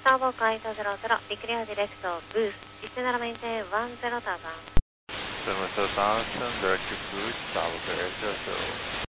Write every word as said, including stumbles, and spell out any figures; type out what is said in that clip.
Starboard Kite zero zero, declare direct boost, Itinera maintain one zero thousand. Seven thousand, direct to cruise, Starboard zero zero.